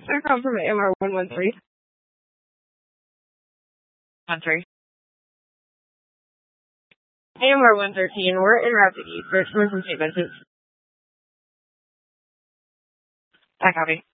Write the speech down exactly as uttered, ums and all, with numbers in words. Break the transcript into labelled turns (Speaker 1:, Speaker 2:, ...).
Speaker 1: I come from A M R one one three.
Speaker 2: One three.
Speaker 1: A M R one thirteen, we're in Rapid East, Richmond from Saint Vincent.
Speaker 2: I copy.